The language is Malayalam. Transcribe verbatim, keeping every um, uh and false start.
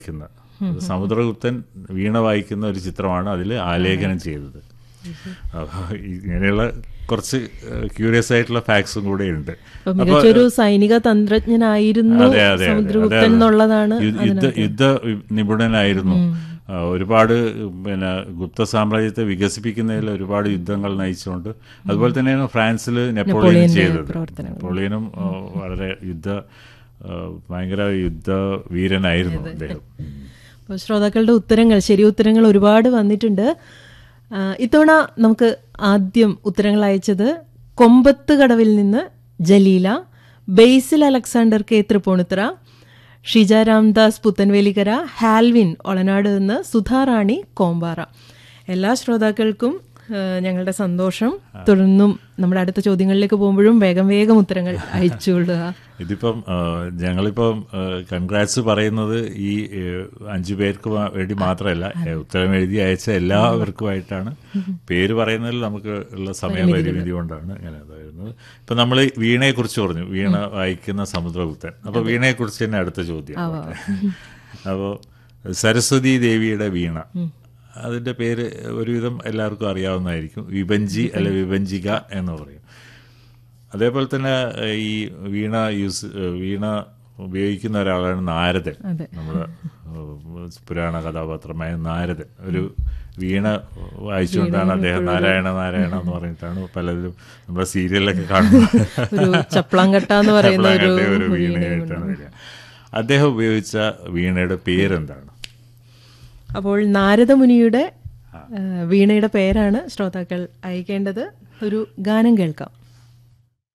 സമുദ്രഗുപ്തൻ വീണ വായിക്കുന്ന ഒരു ചിത്രമാണ് അതിൽ ആലേഖനം ചെയ്തത്. ഇങ്ങനെയുള്ള കുറച്ച് ക്യൂരിയസ് ആയിട്ടുള്ള ഫാക്ട്സും കൂടെ ഉണ്ട്. മികച്ചൊരു സൈനിക തന്ത്രജ്ഞനായിരുന്നു സമുദ്രഗുപ്തൻ എന്നുള്ളതാണ്. യുദ്ധ യുദ്ധ നിപുണനായിരുന്നു. ഒരുപാട് പിന്നെ ഗുപ്ത സാമ്രാജ്യത്തെ വികസിപ്പിക്കുന്നതിൽ ഒരുപാട് യുദ്ധങ്ങൾ നയിച്ചുകൊണ്ട്, അതുപോലെ തന്നെയാണ് ഫ്രാൻസിൽ നെപ്പോളിയൻ ചെയ്തത്. നെപ്പോളിയനും വളരെ യുദ്ധ ഭയങ്കര യുദ്ധ വീരനായിരുന്നു അദ്ദേഹം. അപ്പോൾ ശ്രോതാക്കളുടെ ഉത്തരങ്ങൾ, ശരി ഉത്തരങ്ങൾ ഒരുപാട് വന്നിട്ടുണ്ട്. ഇത്തവണ നമുക്ക് ആദ്യം ഉത്തരങ്ങൾ അയച്ചത് കൊമ്പത്ത് കടവിൽ നിന്ന് ജലീല, ബേസിൽ അലക്സാണ്ടർ കെ തൃപ്പൂണിത്തുറ, ഷിജ രാംദാസ് പുത്തൻവേലിക്കര, ഹാൽവിൻ ഒളനാട് നിന്ന്, സുധാറാണി കോമ്പാറ. എല്ലാ ശ്രോതാക്കൾക്കും ഞങ്ങളുടെ സന്തോഷം. തുടർന്നും നമ്മുടെ അടുത്ത ചോദ്യങ്ങളിലേക്ക് പോകുമ്പോഴും വേഗം വേഗം ഉത്തരങ്ങൾ അയച്ചുകൊള്ളുക. ഇതിപ്പം ഞങ്ങളിപ്പം കൺഗ്രാറ്റ്സ് പറയുന്നത് ഈ അഞ്ചു പേർക്ക് വേണ്ടി മാത്രമല്ല, ഉത്തരം എഴുതി അയച്ച എല്ലാവർക്കുമായിട്ടാണ്. പേര് പറയുന്നതിൽ നമുക്ക് ഉള്ള സമയപരിമിതി കൊണ്ടാണ് ഞാൻ അതായിരുന്നത്. ഇപ്പം നമ്മൾ വീണയെക്കുറിച്ച് പറഞ്ഞു, വീണ വായിക്കുന്ന സമുദ്രഗുപ്തൻ. അപ്പോൾ വീണയെക്കുറിച്ച് തന്നെ അടുത്ത ചോദ്യം. അപ്പോൾ സരസ്വതി ദേവിയുടെ വീണ, അതിൻ്റെ പേര് ഒരുവിധം എല്ലാവർക്കും അറിയാവുന്നതായിരിക്കും. വിഭഞ്ചി അല്ലെ വിഭഞ്ചിക എന്ന് പറയും. അതേപോലെ തന്നെ ഈ വീണ യൂസ് വീണ ഉപയോഗിക്കുന്ന ഒരാളാണ് നാരദൻ. നമ്മുടെ പുരാണ കഥാപാത്രമായ നാരദൻ ഒരു വീണ വായിച്ചുകൊണ്ടാണ് അദ്ദേഹം നാരായണ നാരായണ എന്ന് പറഞ്ഞിട്ടാണ് പലരും നമ്മുടെ സീരിയലൊക്കെ കാണുന്നത്. ചപ്ലാങ്കട്ട എന്ന് പറയുന്ന ഒരു വീണയായിട്ടാണ് വരിക. അദ്ദേഹം ഉപയോഗിച്ച വീണയുടെ പേരെന്താണ്? അപ്പോൾ നാരദമുനിയുടെ വീണയുടെ പേരാണ് ശ്രോതാക്കൾ അയക്കേണ്ടത്. ഒരു ഗാനം കേൾക്കാം.